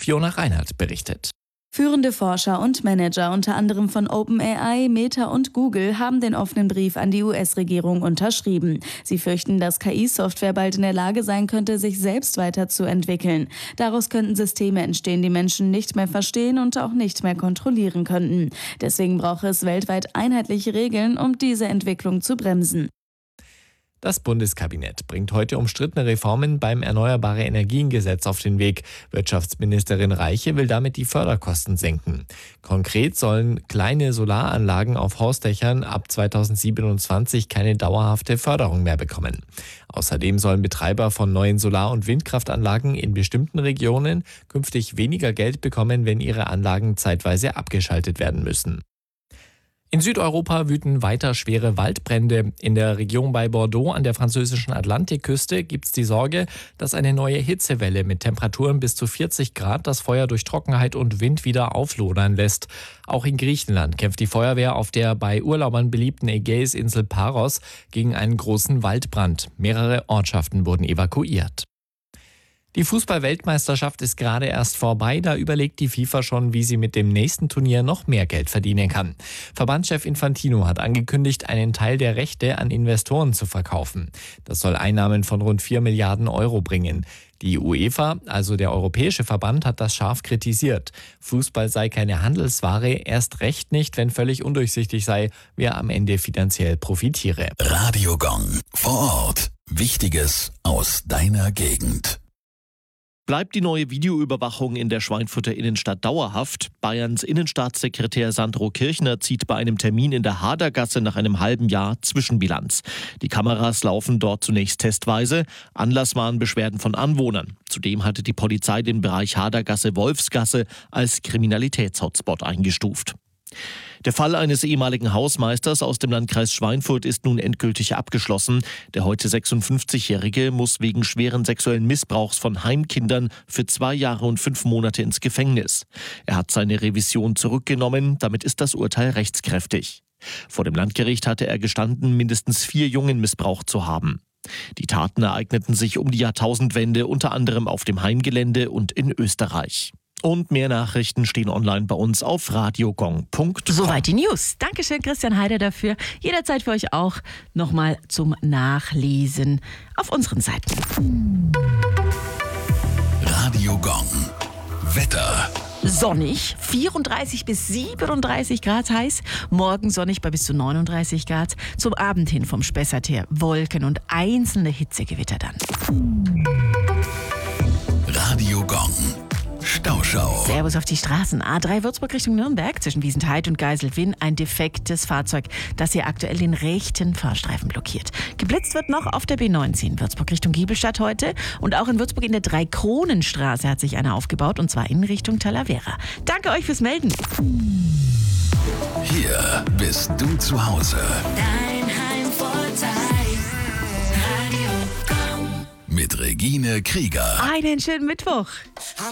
Fiona Reinhardt berichtet. Führende Forscher und Manager, unter anderem von OpenAI, Meta und Google, haben den offenen Brief an die US-Regierung unterschrieben. Sie fürchten, dass KI-Software bald in der Lage sein könnte, sich selbst weiterzuentwickeln. Daraus könnten Systeme entstehen, die Menschen nicht mehr verstehen und auch nicht mehr kontrollieren könnten. Deswegen braucht es weltweit einheitliche Regeln, um diese Entwicklung zu bremsen. Das Bundeskabinett bringt heute umstrittene Reformen beim Erneuerbare-Energien-Gesetz auf den Weg. Wirtschaftsministerin Reiche will damit die Förderkosten senken. Konkret sollen kleine Solaranlagen auf Hausdächern ab 2027 keine dauerhafte Förderung mehr bekommen. Außerdem sollen Betreiber von neuen Solar- und Windkraftanlagen in bestimmten Regionen künftig weniger Geld bekommen, wenn ihre Anlagen zeitweise abgeschaltet werden müssen. In Südeuropa wüten weiter schwere Waldbrände. In der Region bei Bordeaux an der französischen Atlantikküste gibt es die Sorge, dass eine neue Hitzewelle mit Temperaturen bis zu 40 Grad das Feuer durch Trockenheit und Wind wieder auflodern lässt. Auch in Griechenland kämpft die Feuerwehr auf der bei Urlaubern beliebten Ägäisinsel Paros gegen einen großen Waldbrand. Mehrere Ortschaften wurden evakuiert. Die Fußball-Weltmeisterschaft ist gerade erst vorbei, da überlegt die FIFA schon, wie sie mit dem nächsten Turnier noch mehr Geld verdienen kann. Verbandschef Infantino hat angekündigt, einen Teil der Rechte an Investoren zu verkaufen. Das soll Einnahmen von rund 4 Milliarden Euro bringen. Die UEFA, also der Europäische Verband, hat das scharf kritisiert. Fußball sei keine Handelsware, erst recht nicht, wenn völlig undurchsichtig sei, wer am Ende finanziell profitiere. Radio Gong vor Ort. Wichtiges aus deiner Gegend. Bleibt die neue Videoüberwachung in der Schweinfurter Innenstadt dauerhaft? Bayerns Innenstaatssekretär Sandro Kirchner zieht bei einem Termin in der Hadergasse nach einem halben Jahr Zwischenbilanz. Die Kameras laufen dort zunächst testweise. Anlass waren Beschwerden von Anwohnern. Zudem hatte die Polizei den Bereich Hadergasse-Wolfsgasse als Kriminalitätshotspot eingestuft. Der Fall eines ehemaligen Hausmeisters aus dem Landkreis Schweinfurt ist nun endgültig abgeschlossen. Der heute 56-Jährige muss wegen schweren sexuellen Missbrauchs von Heimkindern für 2 Jahre und 5 Monate ins Gefängnis. Er hat seine Revision zurückgenommen, damit ist das Urteil rechtskräftig. Vor dem Landgericht hatte er gestanden, mindestens 4 Jungen missbraucht zu haben. Die Taten ereigneten sich um die Jahrtausendwende, unter anderem auf dem Heimgelände und in Österreich. Und mehr Nachrichten stehen online bei uns auf radiogong.com. Soweit die News. Dankeschön, Christian Heider, dafür. Jederzeit für euch auch nochmal zum Nachlesen auf unseren Seiten. Radio Gong. Wetter. Sonnig, 34 bis 37 Grad heiß. Morgen sonnig bei bis zu 39 Grad. Zum Abend hin vom Spessart her Wolken und einzelne Hitzegewitter dann. Radio Gong. Stauschau. Servus auf die Straßen. A3 Würzburg Richtung Nürnberg zwischen Wiesentheid und Geiselwinn ein defektes Fahrzeug, das hier aktuell den rechten Fahrstreifen blockiert. Geblitzt wird noch auf der B19 Würzburg Richtung Giebelstadt heute und auch in Würzburg in der Dreikronenstraße hat sich einer aufgebaut und zwar in Richtung Talavera. Danke euch fürs Melden. Hier bist du zu Hause. Dein Heimvorteil. Radio Gong. Mit Regine Krieger. Einen schönen Mittwoch.